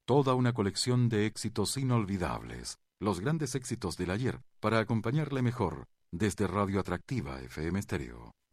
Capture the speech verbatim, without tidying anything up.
Toda una colección de éxitos inolvidables, los grandes éxitos del ayer, para acompañarle mejor desde Radio Atractiva F M Stereo.